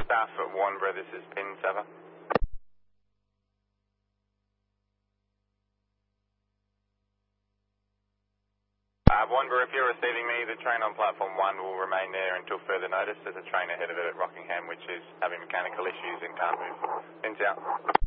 Staff at Warnbro, this is Pin 7. Warnbro, if you're receiving me, the train on platform 1 will remain there until further notice. There's a train ahead of it at Rockingham which is having mechanical issues and can't move. Pins out.